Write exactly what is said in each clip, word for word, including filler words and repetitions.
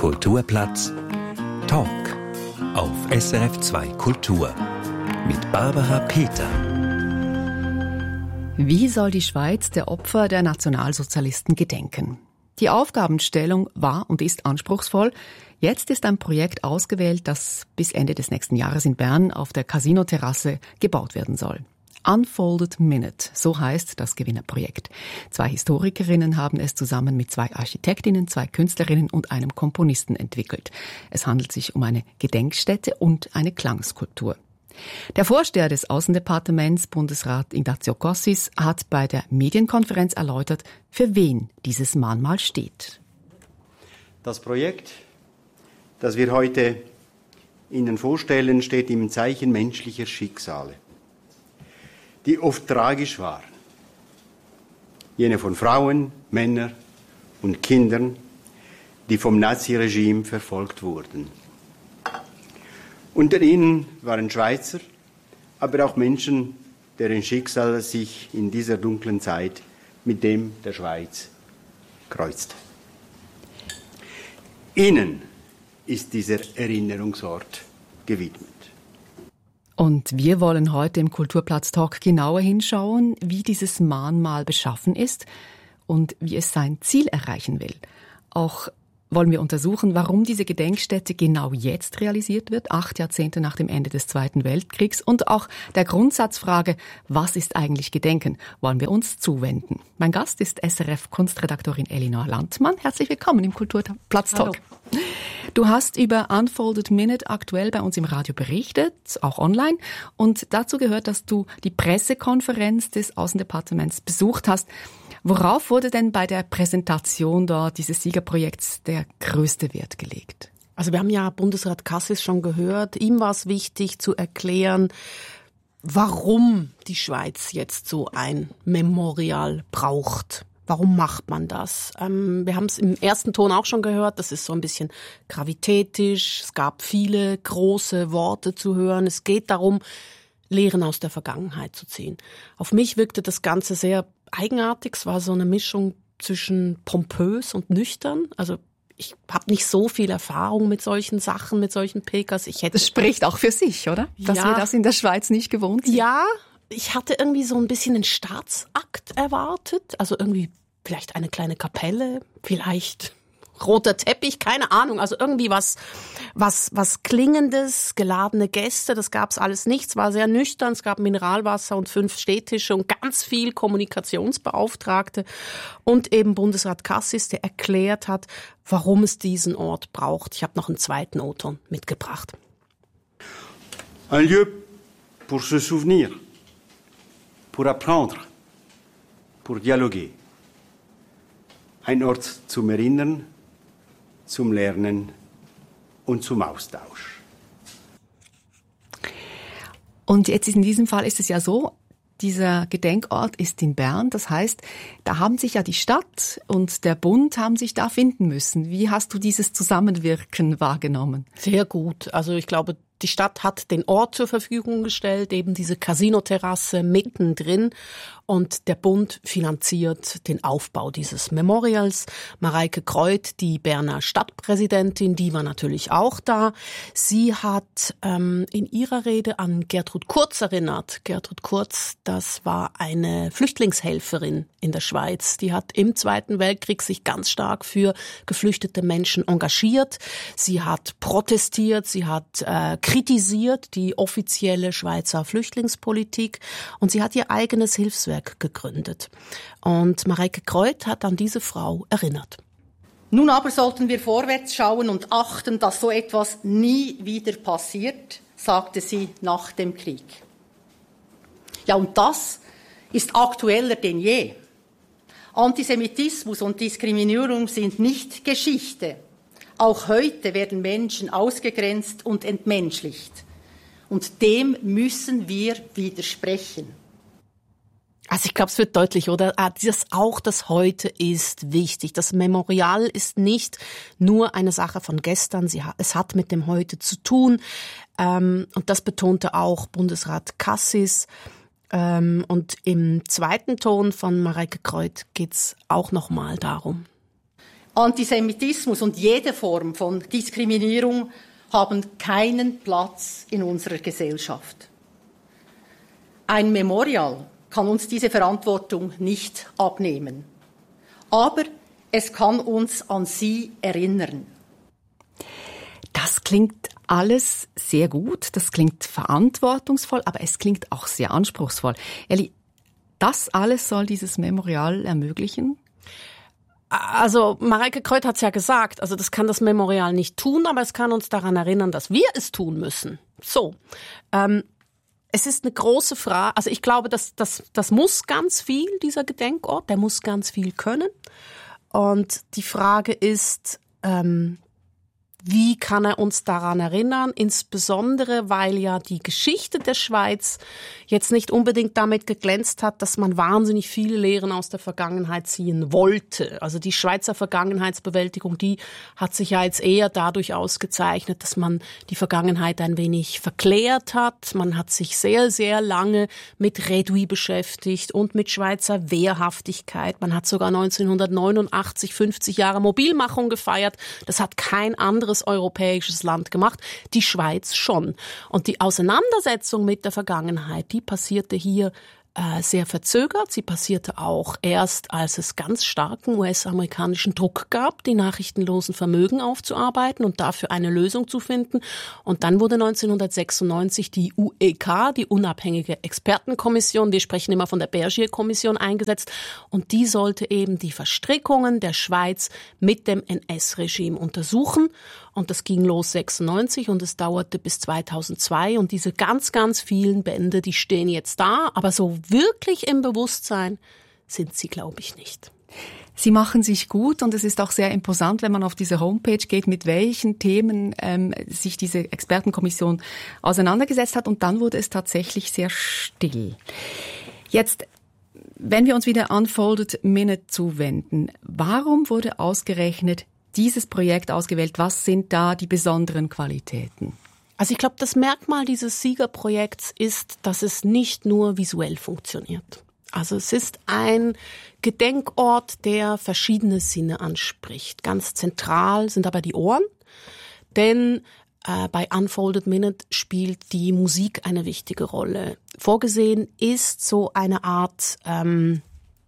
Kulturplatz Talk auf S R F zwei Kultur mit Barbara Peter. Wie soll die Schweiz der Opfer der Nationalsozialisten gedenken? Die Aufgabenstellung war und ist anspruchsvoll. Jetzt ist ein Projekt ausgewählt, das bis Ende des nächsten Jahres in Bern auf der Casino-Terrasse gebaut werden soll. Unfolded Minute, so heißt das Gewinnerprojekt. Zwei Historikerinnen haben es zusammen mit zwei Architektinnen, zwei Künstlerinnen und einem Komponisten entwickelt. Es handelt sich um eine Gedenkstätte und eine Klangskulptur. Der Vorsteher des Außendepartements, Bundesrat Ignazio Cassis, hat bei der Medienkonferenz erläutert, für wen dieses Mahnmal steht. Das Projekt, das wir heute Ihnen vorstellen, steht im Zeichen menschlicher Schicksale, die oft tragisch waren. Jene von Frauen, Männern und Kindern, die vom Naziregime verfolgt wurden. Unter ihnen waren Schweizer, aber auch Menschen, deren Schicksal sich in dieser dunklen Zeit mit dem der Schweiz kreuzte. Ihnen ist dieser Erinnerungsort gewidmet. Und wir wollen heute im Kulturplatz Talk genauer hinschauen, wie dieses Mahnmal beschaffen ist und wie es sein Ziel erreichen will. Auch wollen wir untersuchen, warum diese Gedenkstätte genau jetzt realisiert wird, acht Jahrzehnte nach dem Ende des Zweiten Weltkriegs. Und auch der Grundsatzfrage, was ist eigentlich Gedenken, wollen wir uns zuwenden. Mein Gast ist S R F-Kunstredaktorin Elinor Landmann. Herzlich willkommen im Kulturplatz Talk. Hallo. Du hast über Unfolded Minute aktuell bei uns im Radio berichtet, auch online. Und dazu gehört, dass du die Pressekonferenz des Außendepartements besucht hast. Worauf wurde denn bei der Präsentation dort dieses Siegerprojekts der größte Wert gelegt? Also wir haben ja Bundesrat Cassis schon gehört. Ihm war es wichtig zu erklären, warum die Schweiz jetzt so ein Memorial braucht. Warum macht man das? Ähm, wir haben es im ersten Ton auch schon gehört. Das ist so ein bisschen gravitätisch. Es gab viele große Worte zu hören. Es geht darum, Lehren aus der Vergangenheit zu ziehen. Auf mich wirkte das Ganze sehr eigenartig. Es war so eine Mischung zwischen pompös und nüchtern. Also ich habe nicht so viel Erfahrung mit solchen Sachen, mit solchen P Ks. Ich hätte das spricht auch für sich, oder? Dass ja, wir das in der Schweiz nicht gewohnt sind. Ja, ich hatte irgendwie so ein bisschen einen Staatsakt erwartet. Also irgendwie vielleicht eine kleine Kapelle, vielleicht roter Teppich, keine Ahnung, also irgendwie was, was, was Klingendes, geladene Gäste, das gab's alles nicht. Es war sehr nüchtern, es gab Mineralwasser und fünf Stehtische und ganz viel Kommunikationsbeauftragte und eben Bundesrat Cassis, der erklärt hat, warum es diesen Ort braucht. Ich habe noch einen zweiten O-Ton mitgebracht. Un lieu pour se souvenir, pour apprendre, pour dialoguer. Ein Ort zum Erinnern, zum Lernen und zum Austausch. Und jetzt ist in diesem Fall ist es ja so, dieser Gedenkort ist in Bern. Das heißt, da haben sich ja die Stadt und der Bund haben sich da finden müssen. Wie hast du dieses Zusammenwirken wahrgenommen? Sehr gut. Also ich glaube, die Stadt hat den Ort zur Verfügung gestellt, eben diese Casino-Terrasse mittendrin. Und der Bund finanziert den Aufbau dieses Memorials. Mareike Kreuth, die Berner Stadtpräsidentin, die war natürlich auch da. Sie hat ähm, in ihrer Rede an Gertrud Kurz erinnert. Gertrud Kurz, das war eine Flüchtlingshelferin in der Schweiz. Die hat im Zweiten Weltkrieg sich ganz stark für geflüchtete Menschen engagiert. Sie hat protestiert, sie hat äh, kritisiert die offizielle Schweizer Flüchtlingspolitik und sie hat ihr eigenes Hilfswerk gegründet. Und Mareike Kreuth hat an diese Frau erinnert. Nun aber sollten wir vorwärts schauen und achten, dass so etwas nie wieder passiert, sagte sie nach dem Krieg. Ja, und das ist aktueller denn je. Antisemitismus und Diskriminierung sind nicht Geschichte. Auch heute werden Menschen ausgegrenzt und entmenschlicht. Und dem müssen wir widersprechen. Also ich glaube, es wird deutlich, oder? Das auch das Heute ist wichtig. Das Memorial ist nicht nur eine Sache von gestern. Sie, es hat mit dem Heute zu tun. Ähm, und das betonte auch Bundesrat Cassis. Ähm, und im zweiten Ton von Mareike Kreuth geht's auch nochmal darum. Antisemitismus und jede Form von Diskriminierung haben keinen Platz in unserer Gesellschaft. Ein Memorial kann uns diese Verantwortung nicht abnehmen. Aber es kann uns an sie erinnern. Das klingt alles sehr gut, das klingt verantwortungsvoll, aber es klingt auch sehr anspruchsvoll. Elli, das alles soll dieses Memorial ermöglichen? Also Mareike Kreuth hat es ja gesagt, also das kann das Memorial nicht tun, aber es kann uns daran erinnern, dass wir es tun müssen. So, ähm, es ist eine große Frage, also ich glaube, das, das, das muss ganz viel, dieser Gedenkort, der muss ganz viel können. Und die Frage ist, ähm, wie kann er uns daran erinnern? Insbesondere, weil ja die Geschichte der Schweiz jetzt nicht unbedingt damit geglänzt hat, dass man wahnsinnig viele Lehren aus der Vergangenheit ziehen wollte. Also die Schweizer Vergangenheitsbewältigung, die hat sich ja jetzt eher dadurch ausgezeichnet, dass man die Vergangenheit ein wenig verklärt hat. Man hat sich sehr, sehr lange mit Redui beschäftigt und mit Schweizer Wehrhaftigkeit. Man hat sogar neunzehnhundertneunundachtzig fünfzig Jahre Mobilmachung gefeiert. Das hat kein anderes europäisches Land gemacht, die Schweiz schon. Und die Auseinandersetzung mit der Vergangenheit, die passierte hier äh, sehr verzögert. Sie passierte auch erst, als es ganz starken U S-amerikanischen Druck gab, die nachrichtenlosen Vermögen aufzuarbeiten und dafür eine Lösung zu finden. Und dann wurde neunzehnhundertsechsundneunzig die U E K, die unabhängige Expertenkommission, wir sprechen immer von der Bergier-Kommission, eingesetzt. Und die sollte eben die Verstrickungen der Schweiz mit dem N S-Regime untersuchen. Und das ging los sechsundneunzig und es dauerte bis zweitausendzwei. Und diese ganz, ganz vielen Bände, die stehen jetzt da. Aber so wirklich im Bewusstsein sind sie, glaube ich, nicht. Sie machen sich gut und es ist auch sehr imposant, wenn man auf diese Homepage geht, mit welchen Themen ähm, sich diese Expertenkommission auseinandergesetzt hat. Und dann wurde es tatsächlich sehr still. Jetzt, wenn wir uns wieder Unfolded Minute zuwenden, warum wurde ausgerechnet dieses Projekt ausgewählt? Was sind da die besonderen Qualitäten? Also ich glaube, das Merkmal dieses Siegerprojekts ist, dass es nicht nur visuell funktioniert. Also es ist ein Gedenkort, der verschiedene Sinne anspricht. Ganz zentral sind aber die Ohren, denn äh, bei Unfolded Minute spielt die Musik eine wichtige Rolle. Vorgesehen ist so eine Art ähm,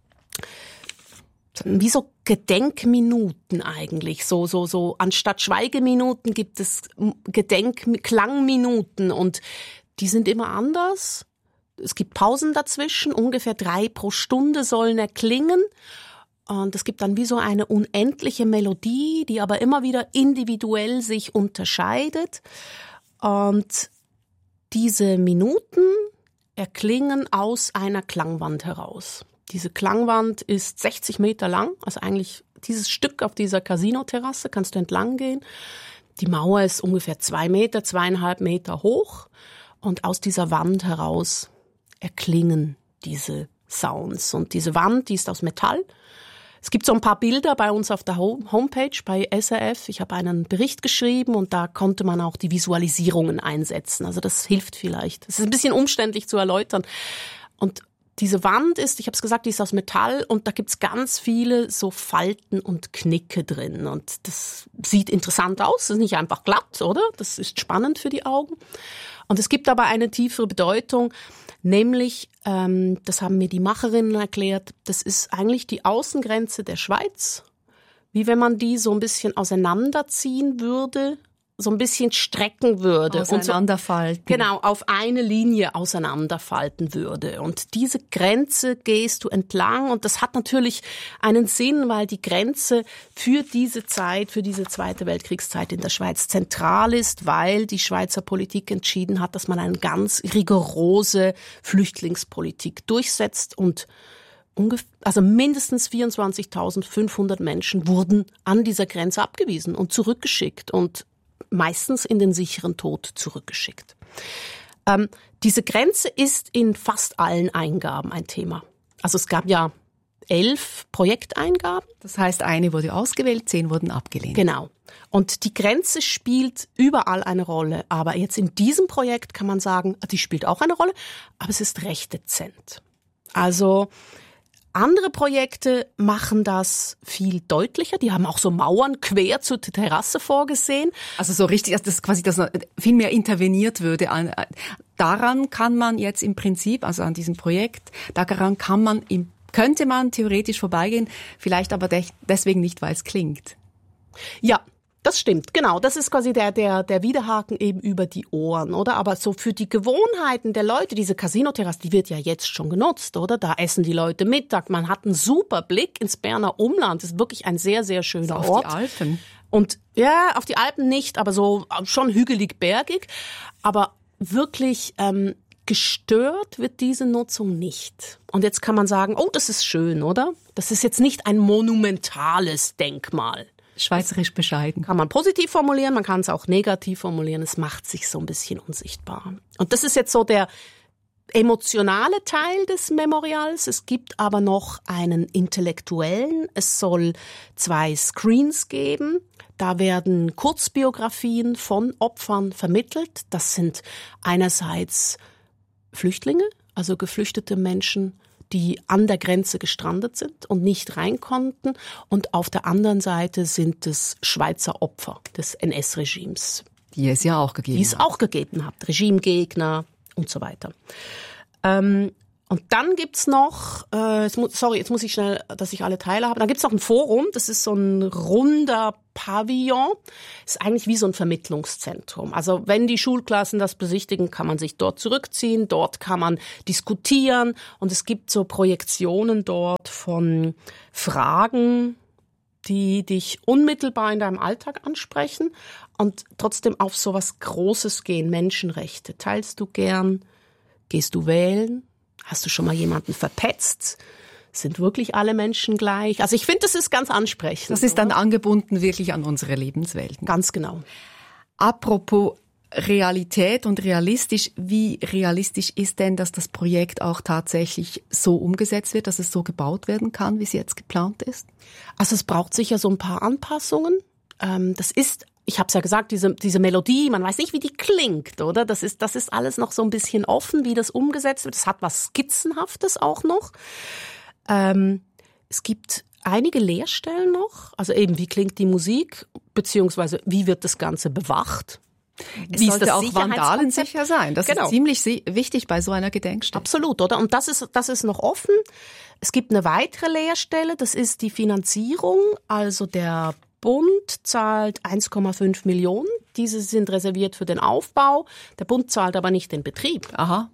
wie so Gedenkminuten eigentlich, so so so anstatt Schweigeminuten gibt es Gedenk Klangminuten und die sind immer anders. Es gibt Pausen dazwischen, ungefähr drei pro Stunde sollen erklingen und es gibt dann wie so eine unendliche Melodie, die aber immer wieder individuell sich unterscheidet und diese Minuten erklingen aus einer Klangwand heraus. Diese Klangwand ist sechzig Meter lang, also eigentlich dieses Stück auf dieser Casino-Terrasse kannst du entlang gehen. Die Mauer ist ungefähr zwei Meter, zweieinhalb Meter hoch und aus dieser Wand heraus erklingen diese Sounds. Und diese Wand, die ist aus Metall. Es gibt so ein paar Bilder bei uns auf der Homepage bei S R F. Ich habe einen Bericht geschrieben und da konnte man auch die Visualisierungen einsetzen. Also das hilft vielleicht. Es ist ein bisschen umständlich zu erläutern. Und diese Wand ist, ich habe es gesagt, die ist aus Metall und da gibt's ganz viele so Falten und Knicke drin und das sieht interessant aus, das ist nicht einfach glatt, oder? Das ist spannend für die Augen. Und es gibt aber eine tiefere Bedeutung, nämlich, ähm, das haben mir die Macherinnen erklärt, das ist eigentlich die Außengrenze der Schweiz, wie wenn man die so ein bisschen auseinanderziehen würde, so ein bisschen strecken würde. Auseinanderfalten. Und so, genau, auf eine Linie auseinanderfalten würde. Und diese Grenze gehst du entlang und das hat natürlich einen Sinn, weil die Grenze für diese Zeit, für diese Zweite Weltkriegszeit in der Schweiz zentral ist, weil die Schweizer Politik entschieden hat, dass man eine ganz rigorose Flüchtlingspolitik durchsetzt und ungefähr, also mindestens vierundzwanzigtausendfünfhundert Menschen wurden an dieser Grenze abgewiesen und zurückgeschickt und meistens in den sicheren Tod zurückgeschickt. Ähm, diese Grenze ist in fast allen Eingaben ein Thema. Also es gab ja elf Projekteingaben. Das heißt, eine wurde ausgewählt, zehn wurden abgelehnt. Genau. Und die Grenze spielt überall eine Rolle. Aber jetzt in diesem Projekt kann man sagen, die spielt auch eine Rolle, aber es ist recht dezent. Also Andere Projekte machen das viel deutlicher. Die haben auch so Mauern quer zur Terrasse vorgesehen. Also so richtig, dass quasi das viel mehr interveniert würde. Daran kann man jetzt im Prinzip, also an diesem Projekt, daran kann man, im, könnte man theoretisch vorbeigehen, vielleicht aber deswegen nicht, weil es klingt. Ja. Das stimmt, genau. Das ist quasi der, der, der Widerhaken eben über die Ohren, oder? Aber so für die Gewohnheiten der Leute, diese Casino-Terrasse, die wird ja jetzt schon genutzt, oder? Da essen die Leute Mittag. Man hat einen super Blick ins Berner Umland. Das ist wirklich ein sehr, sehr schöner also Ort. Auf die Alpen. Und ja, auf die Alpen nicht, aber so schon hügelig, bergig. Aber wirklich ähm, gestört wird diese Nutzung nicht. Und jetzt kann man sagen, oh, das ist schön, oder? Das ist jetzt nicht ein monumentales Denkmal. Schweizerisch bescheiden. Kann man positiv formulieren, man kann es auch negativ formulieren. Es macht sich so ein bisschen unsichtbar. Und das ist jetzt so der emotionale Teil des Memorials. Es gibt aber noch einen intellektuellen. Es soll zwei Screens geben. Da werden Kurzbiografien von Opfern vermittelt. Das sind einerseits Flüchtlinge, also geflüchtete Menschen, die an der Grenze gestrandet sind und nicht rein konnten. Und auf der anderen Seite sind es Schweizer Opfer des N S-Regimes. Die es ja auch gegeben hat. Die es auch gegeben hat. Regimegegner und so weiter. Ähm, und dann gibt's noch, äh, jetzt muss, sorry, jetzt muss ich schnell, dass ich alle Teile habe. Dann gibt's noch ein Forum, das ist so ein runder Pavillon. Ist eigentlich wie so ein Vermittlungszentrum. Also wenn die Schulklassen das besichtigen, kann man sich dort zurückziehen. Dort kann man diskutieren. Und es gibt so Projektionen dort von Fragen, die dich unmittelbar in deinem Alltag ansprechen und trotzdem auf so was Großes gehen. Menschenrechte. Teilst du gern? Gehst du wählen? Hast du schon mal jemanden verpetzt? Sind wirklich alle Menschen gleich? Also ich finde, das ist ganz ansprechend. Das ist dann angebunden wirklich an unsere Lebenswelten. Ganz genau. Apropos Realität und realistisch, wie realistisch ist denn, dass das Projekt auch tatsächlich so umgesetzt wird, dass es so gebaut werden kann, wie es jetzt geplant ist? Also es braucht sicher so ein paar Anpassungen. Das ist, ich habe es ja gesagt, diese, diese Melodie, man weiß nicht, wie die klingt, oder? Das ist, das ist alles noch so ein bisschen offen, wie das umgesetzt wird. Es hat was Skizzenhaftes auch noch. Ähm, es gibt einige Leerstellen noch, also eben, wie klingt die Musik, beziehungsweise wie wird das Ganze bewacht? Es wie sollte ist das auch vandalensicher sein. Das genau. ist ziemlich wichtig bei so einer Gedenkstätte. Absolut, oder? Und das ist, das ist noch offen. Es gibt eine weitere Leerstelle, das ist die Finanzierung. Also der Bund zahlt eins Komma fünf Millionen. Diese sind reserviert für den Aufbau. Der Bund zahlt aber nicht den Betrieb. Aha.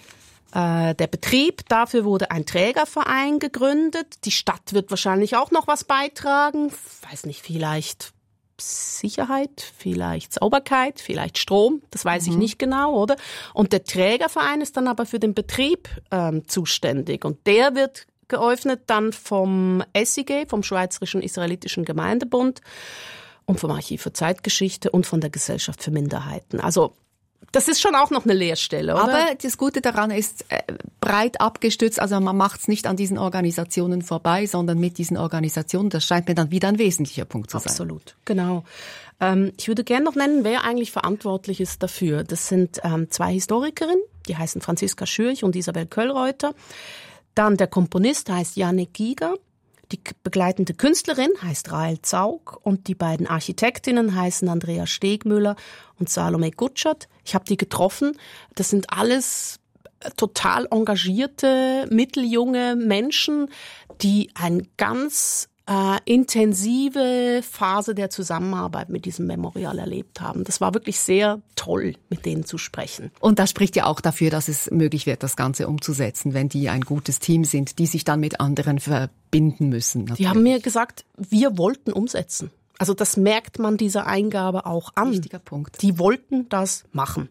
Äh, der Betrieb, dafür wurde ein Trägerverein gegründet. Die Stadt wird wahrscheinlich auch noch was beitragen. Weiß nicht, vielleicht Sicherheit, vielleicht Sauberkeit, vielleicht Strom, das weiß mhm. ich nicht genau, oder? Und der Trägerverein ist dann aber für den Betrieb ähm, zuständig und der wird geöffnet dann vom S I G, vom Schweizerischen Israelitischen Gemeindebund und vom Archiv für Zeitgeschichte und von der Gesellschaft für Minderheiten. Also das ist schon auch noch eine Leerstelle, oder? Aber das Gute daran ist äh, breit abgestützt, also man macht es nicht an diesen Organisationen vorbei, sondern mit diesen Organisationen. Das scheint mir dann wieder ein wesentlicher Punkt zu sein. Absolut, genau. Ähm, ich würde gerne noch nennen, wer eigentlich verantwortlich ist dafür. Das sind ähm, zwei Historikerinnen, die heißen Franziska Schürch und Isabel Köllreuter. Dann der Komponist heißt Janek Giger. Die begleitende Künstlerin heißt Rahel Zaug und die beiden Architektinnen heißen Andrea Stegmüller und Salome Gutschert. Ich habe die getroffen. Das sind alles total engagierte, mitteljunge Menschen, die eine ganz äh, intensive Phase der Zusammenarbeit mit diesem Memorial erlebt haben. Das war wirklich sehr toll, mit denen zu sprechen. Und das spricht ja auch dafür, dass es möglich wird, das Ganze umzusetzen, wenn die ein gutes Team sind, die sich dann mit anderen verbinden müssen. Natürlich. Die haben mir gesagt, wir wollten umsetzen. Also das merkt man dieser Eingabe auch an. Wichtiger Punkt. Die wollten das machen.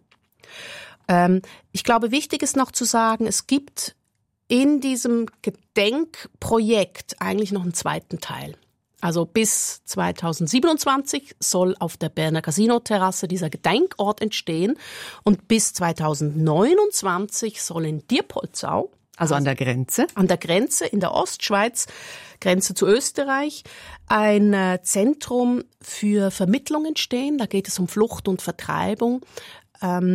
Ähm, ich glaube, wichtig ist noch zu sagen, es gibt in diesem Gedenkprojekt eigentlich noch einen zweiten Teil. Also bis zweitausendsiebenundzwanzig soll auf der Berner Casino-Terrasse dieser Gedenkort entstehen und bis zweitausendneunundzwanzig soll in Diepoldsau, also an der Grenze, an der Grenze in der Ostschweiz, Grenze zu Österreich, ein äh, Zentrum für Vermittlung entstehen. Da geht es um Flucht und Vertreibung. Ähm,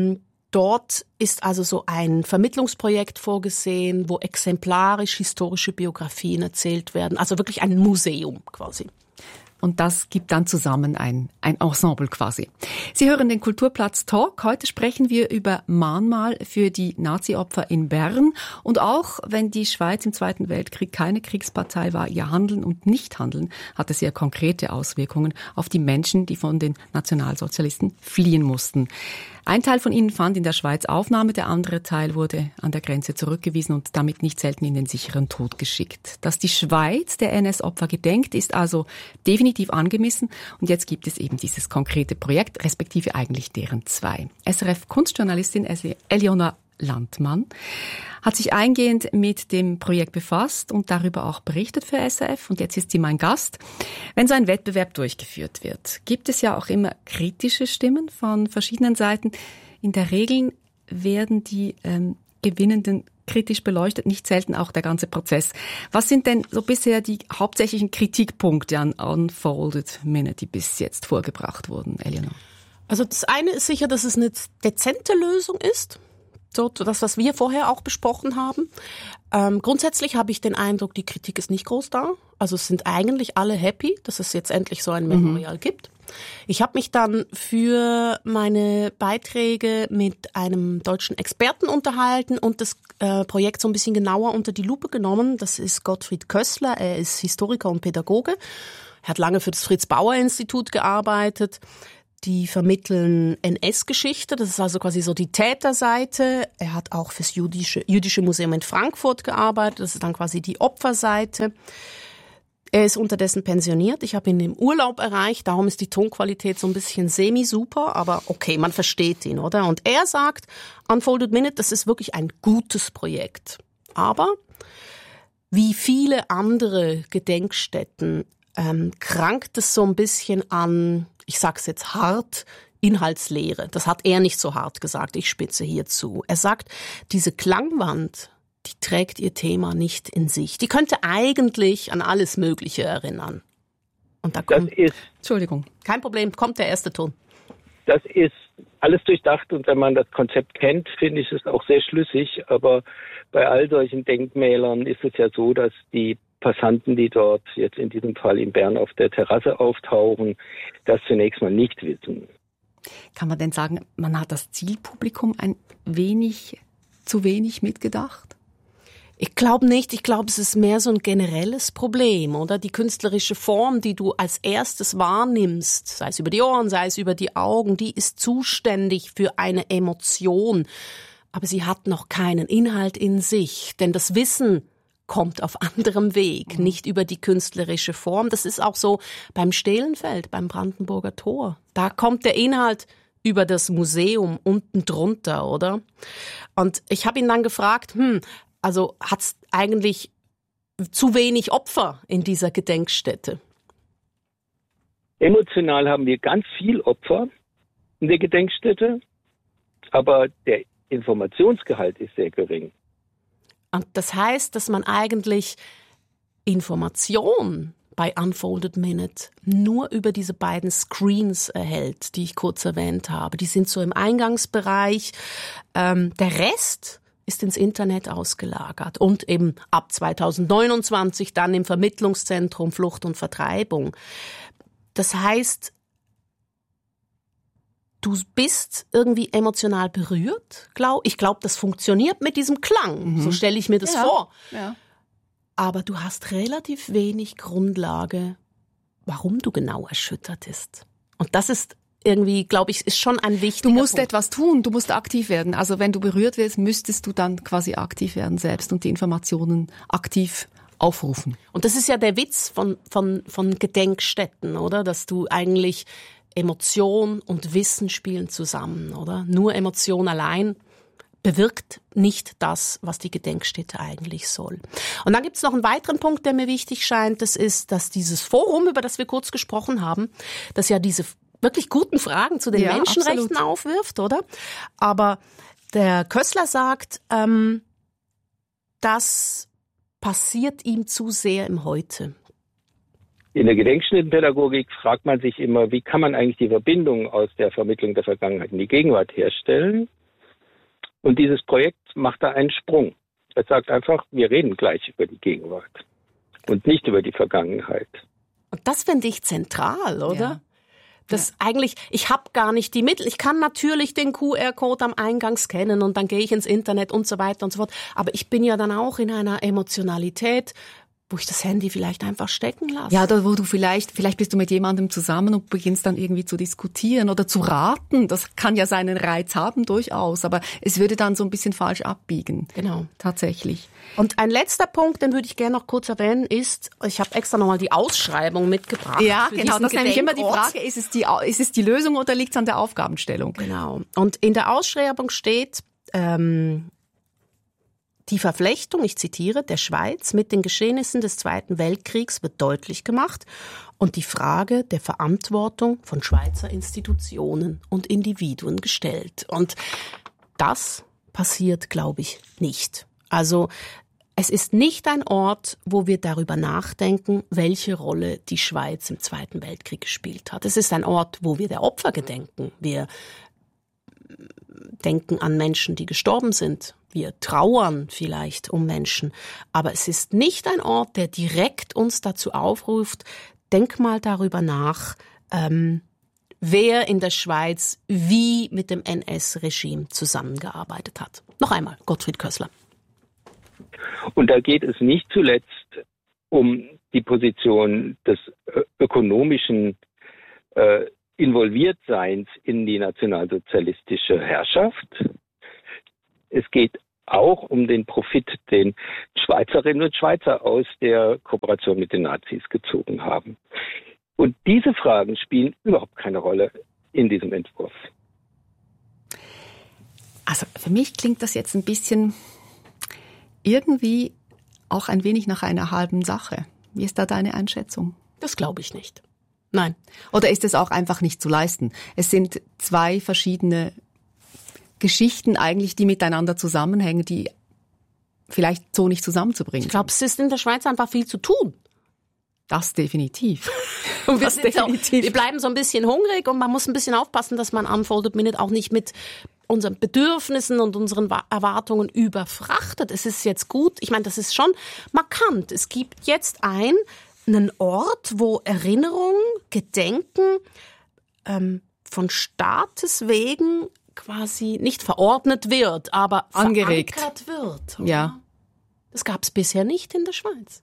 Dort ist also so ein Vermittlungsprojekt vorgesehen, wo exemplarisch historische Biografien erzählt werden. Also wirklich ein Museum quasi. Und das gibt dann zusammen ein, ein Ensemble quasi. Sie hören den Kulturplatz Talk. Heute sprechen wir über Mahnmal für die Nazi-Opfer in Bern. Und auch wenn die Schweiz im Zweiten Weltkrieg keine Kriegspartei war, ihr Handeln und Nichthandeln hatte sehr konkrete Auswirkungen auf die Menschen, die von den Nationalsozialisten fliehen mussten. Ein Teil von ihnen fand in der Schweiz Aufnahme, der andere Teil wurde an der Grenze zurückgewiesen und damit nicht selten in den sicheren Tod geschickt. Dass die Schweiz der N S-Opfer gedenkt, ist also definitiv angemessen und jetzt gibt es eben dieses konkrete Projekt, respektive eigentlich deren zwei. S R F-Kunstjournalistin Eleonora Landmann hat sich eingehend mit dem Projekt befasst und darüber auch berichtet für S R F und jetzt ist sie mein Gast. Wenn so ein Wettbewerb durchgeführt wird, gibt es ja auch immer kritische Stimmen von verschiedenen Seiten. In der Regel werden die ähm, Gewinnenden kritisch beleuchtet, nicht selten auch der ganze Prozess. Was sind denn so bisher die hauptsächlichen Kritikpunkte an Unfolded Minute, die bis jetzt vorgebracht wurden, Eleonora? Also das eine ist sicher, dass es eine dezente Lösung ist. So, das, was wir vorher auch besprochen haben. Ähm, grundsätzlich habe ich den Eindruck, die Kritik ist nicht groß da. Also es sind eigentlich alle happy, dass es jetzt endlich so ein Memorial mhm. gibt. Ich habe mich dann für meine Beiträge mit einem deutschen Experten unterhalten und das äh, Projekt so ein bisschen genauer unter die Lupe genommen. Das ist Gottfried Kössler, er ist Historiker und Pädagoge. Er hat lange für das Fritz-Bauer-Institut gearbeitet. Die vermitteln N S-Geschichte, das ist also quasi so die Täterseite. Er hat auch fürs Jüdische, Jüdische Museum in Frankfurt gearbeitet, das ist dann quasi die Opferseite. Er ist unterdessen pensioniert, ich habe ihn im Urlaub erreicht, darum ist die Tonqualität so ein bisschen semi-super, aber okay, man versteht ihn, oder? Und er sagt, Unfolded Minute, das ist wirklich ein gutes Projekt. Aber wie viele andere Gedenkstätten ähm, krankt es so ein bisschen an, ich sag's jetzt hart, Inhaltslehre. Das hat er nicht so hart gesagt, ich spitze hier zu. Er sagt, diese Klangwand, die trägt ihr Thema nicht in sich. Die könnte eigentlich an alles Mögliche erinnern. Und da kommt, das ist, Entschuldigung, kein Problem, kommt der erste Ton. Das ist alles durchdacht und wenn man das Konzept kennt, finde ich es auch sehr schlüssig. Aber bei all solchen Denkmälern ist es ja so, dass die Passanten, die dort jetzt in diesem Fall in Bern auf der Terrasse auftauchen, das zunächst mal nicht wissen. Kann man denn sagen, man hat das Zielpublikum ein wenig, zu wenig mitgedacht? Ich glaube nicht. Ich glaube, es ist mehr so ein generelles Problem, oder? Die künstlerische Form, die du als erstes wahrnimmst, sei es über die Ohren, sei es über die Augen, die ist zuständig für eine Emotion. Aber sie hat noch keinen Inhalt in sich, denn das Wissen kommt auf anderem Weg, nicht über die künstlerische Form. Das ist auch so beim Stehlenfeld, beim Brandenburger Tor. Da kommt der Inhalt über das Museum unten drunter, oder? Und ich habe ihn dann gefragt, hm, also hat's eigentlich zu wenig Opfer in dieser Gedenkstätte? Emotional haben wir ganz viel Opfer in der Gedenkstätte, aber der Informationsgehalt ist sehr gering. Und das heißt, dass man eigentlich Information bei Unfolded Minute nur über diese beiden Screens erhält, die ich kurz erwähnt habe. Die sind so im Eingangsbereich. Ähm, der Rest ist ins Internet ausgelagert und eben ab zweitausendneunundzwanzig dann im Vermittlungszentrum Flucht und Vertreibung. Das heißt, du bist irgendwie emotional berührt, glaub. Ich glaube, das funktioniert mit diesem Klang. Mhm. So stelle ich mir das ja. vor. Ja. Aber du hast relativ wenig Grundlage, warum du genau erschüttert bist. Und das ist irgendwie, glaube ich, ist schon ein wichtiger Du musst Punkt. etwas tun, du musst aktiv werden. Also wenn du berührt wirst, müsstest du dann quasi aktiv werden selbst und die Informationen aktiv aufrufen. Und das ist ja der Witz von, von, von Gedenkstätten, oder? Dass du eigentlich Emotion und Wissen spielen zusammen, oder? Nur Emotion allein bewirkt nicht das, was die Gedenkstätte eigentlich soll. Und dann gibt es noch einen weiteren Punkt, der mir wichtig scheint. Das ist, dass dieses Forum, über das wir kurz gesprochen haben, das ja diese wirklich guten Fragen zu den ja, Menschenrechten absolut. aufwirft, oder? Aber der Kössler sagt, ähm, das passiert ihm zu sehr im Heute. In der Gedenkstättenpädagogik fragt man sich immer, wie kann man eigentlich die Verbindung aus der Vermittlung der Vergangenheit in die Gegenwart herstellen? Und dieses Projekt macht da einen Sprung. Es sagt einfach, wir reden gleich über die Gegenwart und nicht über die Vergangenheit. Und das finde ich zentral, oder? Ja. Das ja. eigentlich, ich habe gar nicht die Mittel. Ich kann natürlich den Q R-Code am Eingang scannen und dann gehe ich ins Internet und so weiter und so fort. Aber ich bin ja dann auch in einer Emotionalität, wo ich das Handy vielleicht einfach stecken lasse. Ja, oder wo du vielleicht, vielleicht bist du mit jemandem zusammen und beginnst dann irgendwie zu diskutieren oder zu raten. Das kann ja seinen Reiz haben, durchaus. Aber es würde dann so ein bisschen falsch abbiegen. Genau. Tatsächlich. Und ein letzter Punkt, den würde ich gerne noch kurz erwähnen, ist, ich habe extra nochmal die Ausschreibung mitgebracht. Ja, genau. Das ist nämlich immer die Gedenkort. Frage, ist es die, ist es die Lösung oder liegt es an der Aufgabenstellung? Genau. Und in der Ausschreibung steht, ähm, die Verflechtung, ich zitiere, der Schweiz mit den Geschehnissen des Zweiten Weltkriegs wird deutlich gemacht und die Frage der Verantwortung von Schweizer Institutionen und Individuen gestellt. Und das passiert, glaube ich, nicht. Also es ist nicht ein Ort, wo wir darüber nachdenken, welche Rolle die Schweiz im Zweiten Weltkrieg gespielt hat. Es ist ein Ort, wo wir der Opfer gedenken. Wir denken an Menschen, die gestorben sind. Wir trauern vielleicht um Menschen. Aber es ist nicht ein Ort, der direkt uns dazu aufruft, denk mal darüber nach, ähm, wer in der Schweiz wie mit dem N S-Regime zusammengearbeitet hat. Noch einmal, Gottfried Kössler. Und da geht es nicht zuletzt um die Position des äh, ökonomischen äh, Involviertseins in die nationalsozialistische Herrschaft. Es geht auch um den Profit, den Schweizerinnen und Schweizer aus der Kooperation mit den Nazis gezogen haben. Und diese Fragen spielen überhaupt keine Rolle in diesem Entwurf. Also für mich klingt das jetzt ein bisschen irgendwie auch ein wenig nach einer halben Sache. Wie ist da deine Einschätzung? Das glaube ich nicht. Nein. Oder ist es auch einfach nicht zu leisten? Es sind zwei verschiedene Geschichten eigentlich, die miteinander zusammenhängen, die vielleicht so nicht zusammenzubringen. Ich glaube, es ist in der Schweiz einfach viel zu tun. Das definitiv. Und wir, sind definitiv. So, wir bleiben so ein bisschen hungrig und man muss ein bisschen aufpassen, dass man Unfolded Minute auch nicht mit unseren Bedürfnissen und unseren Erwartungen überfrachtet. Es ist jetzt gut, ich meine, das ist schon markant. Es gibt jetzt ein, einen Ort, wo Erinnerung, Gedenken ähm, von Staates wegen quasi nicht verordnet wird, aber angeregt verankert wird. Oder? Ja. Das gab es bisher nicht in der Schweiz.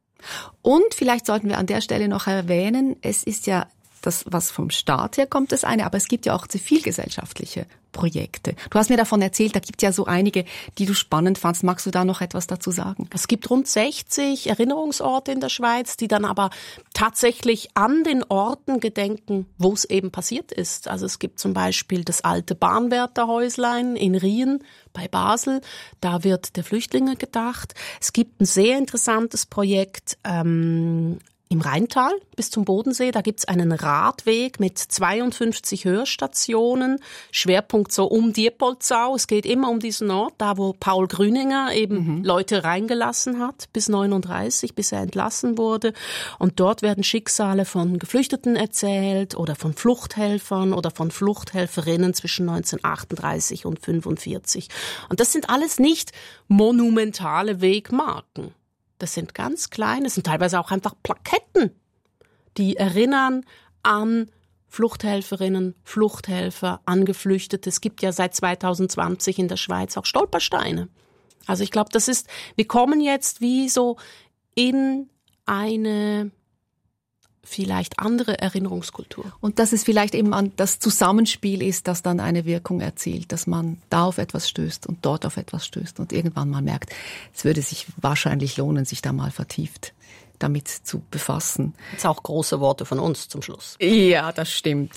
Und vielleicht sollten wir an der Stelle noch erwähnen, es ist ja das, was vom Staat her kommt, das eine, aber es gibt ja auch zivilgesellschaftliche Projekte. Du hast mir davon erzählt, da gibt es ja so einige, die du spannend fandst. Magst du da noch etwas dazu sagen? Es gibt rund sechzig Erinnerungsorte in der Schweiz, die dann aber tatsächlich an den Orten gedenken, wo es eben passiert ist. Also es gibt zum Beispiel das alte Bahnwärterhäuslein in Rien bei Basel. Da wird der Flüchtlinge gedacht. Es gibt ein sehr interessantes Projekt, ähm, im Rheintal bis zum Bodensee, da gibt's einen Radweg mit zweiundfünfzig Hörstationen, Schwerpunkt so um Diepoldsau. Es geht immer um diesen Ort, da wo Paul Grüninger eben mhm. Leute reingelassen hat, bis neununddreißig, bis er entlassen wurde. Und dort werden Schicksale von Geflüchteten erzählt oder von Fluchthelfern oder von Fluchthelferinnen zwischen neunzehnhundertachtunddreißig und fünfundvierzig. Und das sind alles nicht monumentale Wegmarken. Das sind ganz kleine, das sind teilweise auch einfach Plaketten, die erinnern an Fluchthelferinnen, Fluchthelfer, an Geflüchtete. Es gibt ja seit zweitausendzwanzig in der Schweiz auch Stolpersteine. Also ich glaube, das ist, wir kommen jetzt wie so in eine vielleicht andere Erinnerungskultur. Und dass es vielleicht eben an das Zusammenspiel ist, das dann eine Wirkung erzielt, dass man da auf etwas stößt und dort auf etwas stößt und irgendwann mal merkt, es würde sich wahrscheinlich lohnen, sich da mal vertieft damit zu befassen. Jetzt auch große Worte von uns zum Schluss. Ja, das stimmt.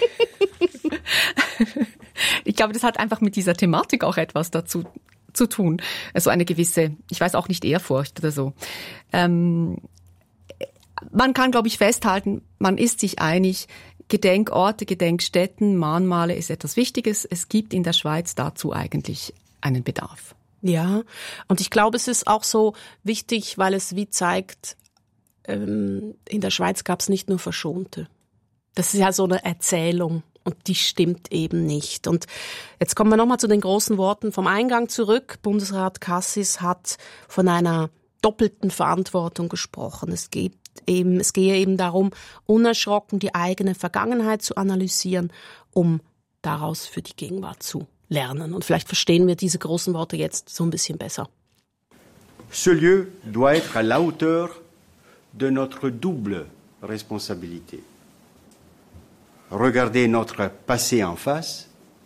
Ich glaube, das hat einfach mit dieser Thematik auch etwas dazu zu tun. Also eine gewisse, ich weiß auch nicht, Ehrfurcht oder so. Ähm, Man kann, glaube ich, festhalten, man ist sich einig, Gedenkorte, Gedenkstätten, Mahnmale ist etwas Wichtiges. Es gibt in der Schweiz dazu eigentlich einen Bedarf. Ja, und ich glaube, es ist auch so wichtig, weil es wie zeigt, ähm, in der Schweiz gab es nicht nur Verschonte. Das ist ja so eine Erzählung. Und die stimmt eben nicht. Und jetzt kommen wir nochmal zu den großen Worten vom Eingang zurück. Bundesrat Cassis hat von einer doppelten Verantwortung gesprochen. Es geht eben, es gehe eben darum, unerschrocken die eigene Vergangenheit zu analysieren, um daraus für die Gegenwart zu lernen. Und vielleicht verstehen wir diese großen Worte jetzt so ein bisschen besser. Ce lieu doit être à la hauteur de notre double responsabilité. Regarder notre passé en face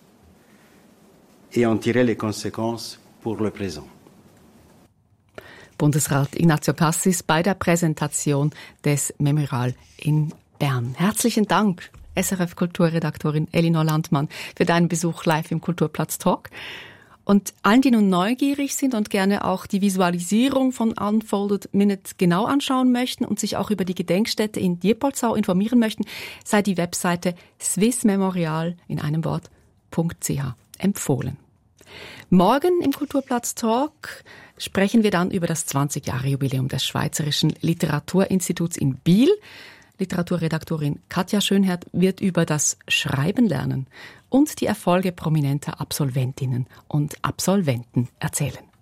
et en tirer les conséquences pour le présent. Bundesrat Ignazio Cassis bei der Präsentation des Memorial in Bern. Herzlichen Dank, S R F-Kulturredaktorin Elinor Landmann, für deinen Besuch live im Kulturplatz Talk. Und allen, die nun neugierig sind und gerne auch die Visualisierung von Unfolded Minute genau anschauen möchten und sich auch über die Gedenkstätte in Diepoldsau informieren möchten, sei die Webseite swissmemorial in einem Wort .ch empfohlen. Morgen im Kulturplatz Talk sprechen wir dann über das zwanzig-Jahre-Jubiläum des Schweizerischen Literaturinstituts in Biel. Literaturredaktorin Katja Schönherr wird über das Schreiben lernen und die Erfolge prominenter Absolventinnen und Absolventen erzählen.